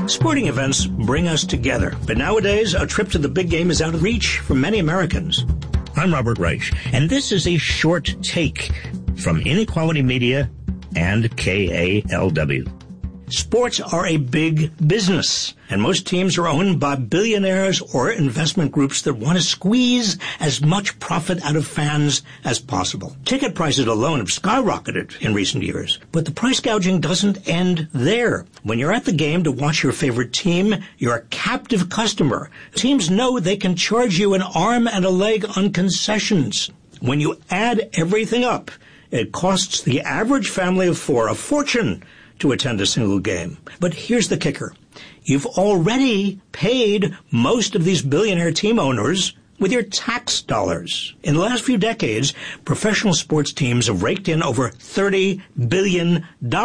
Sporting events bring us together, but nowadays a trip to the big game is out of reach for many Americans. I'm Robert Reich, and this is a short take from Inequality Media and KALW. Sports are a big business, and most teams are owned by billionaires or investment groups that want to squeeze as much profit out of fans as possible. Ticket prices alone have skyrocketed in recent years, but the price gouging doesn't end there. When you're at the game to watch your favorite team, you're a captive customer. Teams know they can charge you an arm and a leg on concessions. When you add everything up, it costs the average family of four a fortune to attend a single game. But here's the kicker. You've already paid most of these billionaire team owners with your tax dollars. In the last few decades, professional sports teams have raked in over $30 billion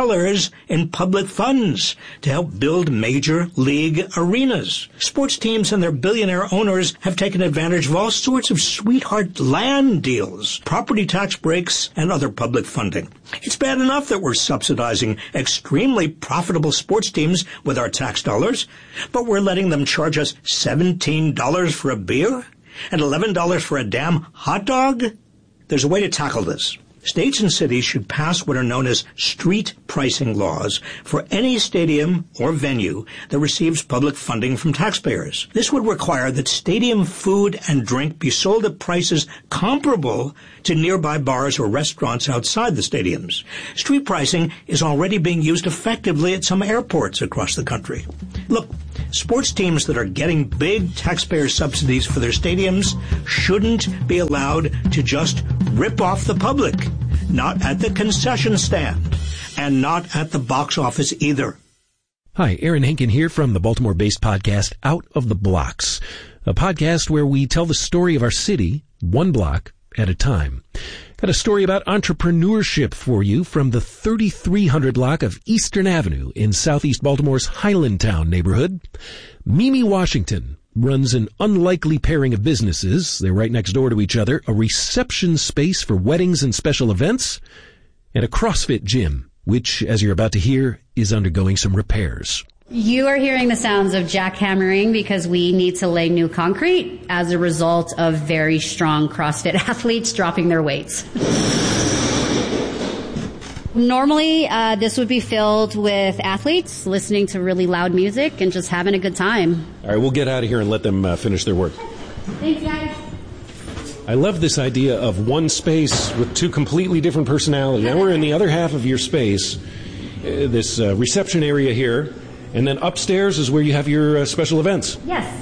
in public funds to help build major league arenas. Sports teams and their billionaire owners have taken advantage of all sorts of sweetheart land deals, property tax breaks, and other public funding. It's bad enough that we're subsidizing extremely profitable sports teams with our tax dollars, but we're letting them charge us $17 for a beer? And $11 for a damn hot dog? There's a way to tackle this. States and cities should pass what are known as street pricing laws for any stadium or venue that receives public funding from taxpayers. This would require that stadium food and drink be sold at prices comparable to nearby bars or restaurants outside the stadiums. Street pricing is already being used effectively at some airports across the country. Look, sports teams that are getting big taxpayer subsidies for their stadiums shouldn't be allowed to just rip off the public. Not at the concession stand, and not at the box office either. Hi, Aaron Henkin here from the Baltimore-based podcast Out of the Blocks, a podcast where we tell the story of our city, one block at a time. Got a story about entrepreneurship for you from the 3300 block of Eastern Avenue in southeast Baltimore's Highlandtown neighborhood. Mimi Washington runs an unlikely pairing of businesses. They're right next door to each other, a reception space for weddings and special events, and a CrossFit gym, which, as you're about to hear, is undergoing some repairs. You are hearing the sounds of jackhammering because we need to lay new concrete as a result of very strong CrossFit athletes dropping their weights. Normally, this would be filled with athletes listening to really loud music and just having a good time. All right, we'll get out of here and let them finish their work. Thanks, guys. I love this idea of one space with two completely different personalities. Now we're in the other half of your space, this reception area here, and then upstairs is where you have your special events. Yes.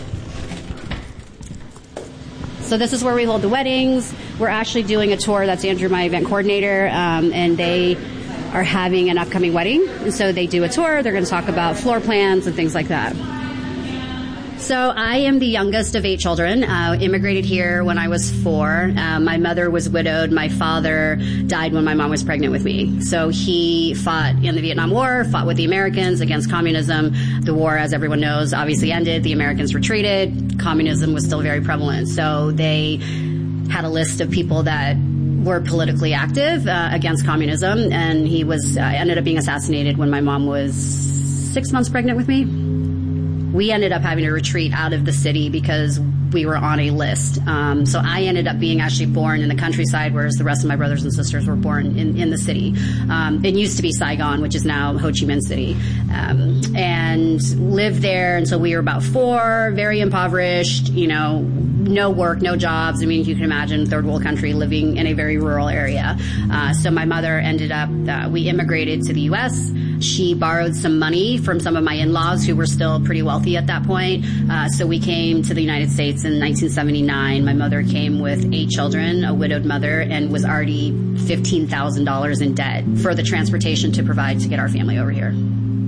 So this is where we hold the weddings. We're actually doing a tour. That's Andrew, my event coordinator, and they are having an upcoming wedding. And so they do a tour. They're going to talk about floor plans and things like that. So I am the youngest of 8 children, immigrated here when I was 4. My mother was widowed. My father died when my mom was pregnant with me. So he fought in the Vietnam War, fought with the Americans against communism. The war, as everyone knows, obviously ended. The Americans retreated. Communism was still very prevalent. So they had a list of people that were politically active against communism, and he was ended up being assassinated when my mom was 6 months pregnant with me. We ended up having to retreat out of the city because we were on a list. So I ended up being actually born in the countryside, whereas the rest of my brothers and sisters were born in the city. It used to be Saigon, which is now Ho Chi Minh City. And lived there until we were about 4, very impoverished, no work, no jobs. I mean, you can imagine third world country living in a very rural area. So my mother ended up, we immigrated to the U.S. She borrowed some money from some of my in-laws who were still pretty wealthy at that point. So we came to the United States in 1979. My mother came with 8 children, a widowed mother, and was already $15,000 in debt for the transportation to provide to get our family over here.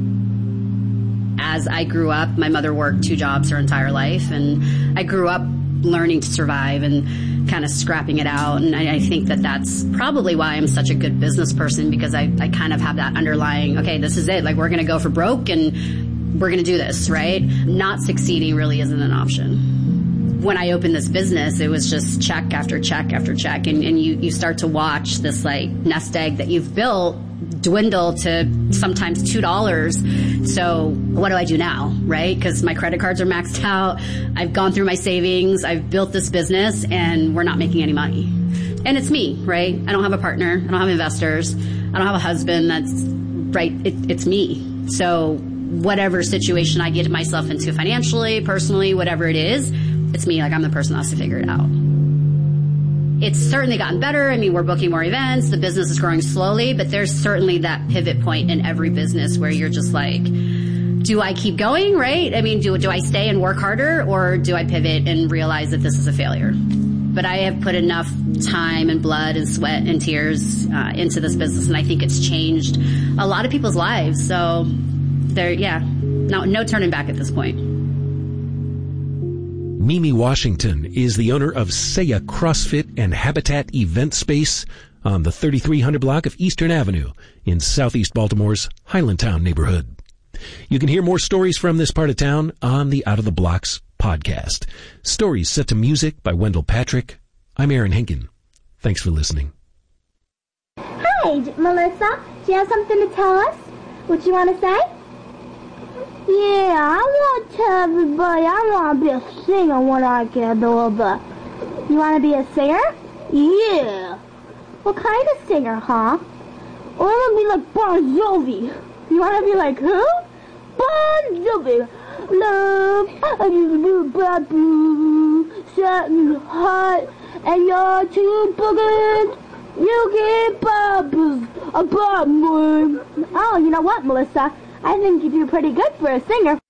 As I grew up, my mother worked 2 jobs her entire life, and I grew up learning to survive and kind of scrapping it out. And I think that that's probably why I'm such a good business person, because I kind of have that underlying, okay, this is it. Like, we're going to go for broke and we're going to do this, right? Not succeeding really isn't an option. when I opened this business, it was just check after check after check. And you start to watch this like nest egg that you've built dwindle to sometimes $2. So what do I do now, right? Because my credit cards are maxed out. I've gone through my savings. I've built this business and we're not making any money. And it's me, right? I don't have a partner. I don't have investors. I don't have a husband. That's right. It's me. So whatever situation I get myself into financially, personally, whatever it is, it's me. Like I'm the person that has to figure it out. It's certainly gotten better. I mean, we're booking more events. The business is growing slowly, but there's certainly that pivot point in every business where you're just like, do I keep going, right? I mean, do I stay and work harder, or do I pivot and realize that this is a failure? But I have put enough time and blood and sweat and tears into this business, and I think it's changed a lot of people's lives. So no turning back at this point. Mimi Washington is the owner of Saya CrossFit and Habitat Event Space on the 3300 block of Eastern Avenue in Southeast Baltimore's Highlandtown neighborhood. You can hear more stories from this part of town on the Out of the Blocks podcast. Stories set to music by Wendell Patrick. I'm Aaron Henkin. Thanks for listening. Hi, Melissa. Do you have something to tell us? What you want to say? Yeah, I want to tell everybody I want to be a singer when I get older. You want to be a singer? Yeah. What kind of singer, huh? I want to be like Bon Jovi. You want to be like who? Bon Jovi. Love, I just do babu, something hot, and you're too boogers. You get bubbles, a bubble. Oh, you know what, Melissa? I think you do pretty good for a singer.